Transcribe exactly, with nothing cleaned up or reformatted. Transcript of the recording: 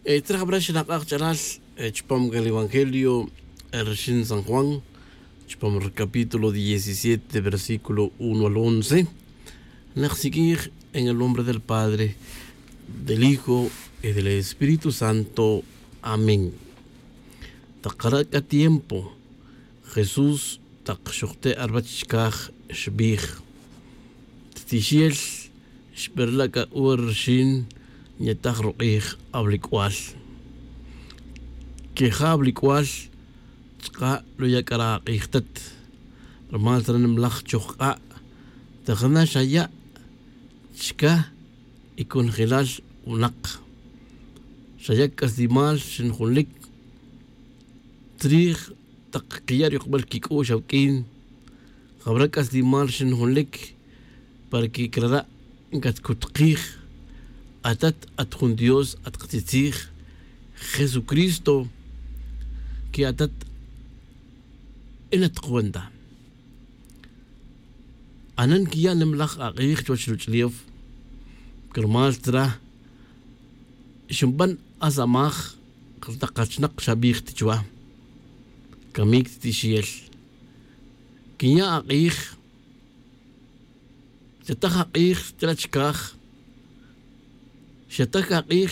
Eh, Trabrach nakak charal, chpam el Evangelio, Ershin San Juan, chpam el capítulo diecisiete, versículo uno al once. Naxikir en el nombre del Padre, del Hijo y del Espíritu Santo. Amén. Takarak a tiempo, Jesús takshukte arbachkaj shbij. Tishiel, shperlaka urshin. Ñetaj roqij ablikwal keja ablikwal tzqa lo yakara qijtat ramal tran mlaj choqa tajna shaya chka ikun khilal unaq shayak asdimal shin khunlik trij taqiyar yuqbal kiko shawkin khabrak asdimal shin khunlik para que krara inkat kutqij atat atjun Dios atqtitzij Jesucristo que atat enat cuenta anan kiya nemlach aqih chochluchliev kermal tra shumban azamach qtaqachnaq shabih tichwa kamik tishiel kiya aqih tetaq aqih tlachkaj شتاك